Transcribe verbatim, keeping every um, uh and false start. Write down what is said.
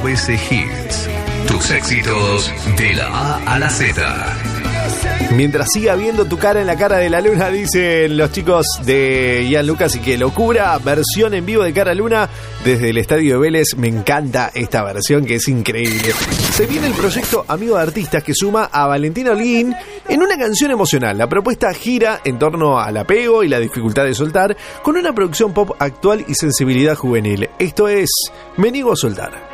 A B C Hits. Tus éxitos de la A a la Z. Mientras siga viendo tu cara en la cara de la luna, dicen los chicos de Ian Lucas, y qué locura, versión en vivo de Cara Luna desde el estadio de Vélez. Me encanta esta versión, que es increíble. Se viene el proyecto Amigo de Artistas, que suma a Valentina Holguín en una canción emocional. La propuesta gira en torno al apego y la dificultad de soltar, con una producción pop actual y sensibilidad juvenil. Esto es Me Niego a Soltar.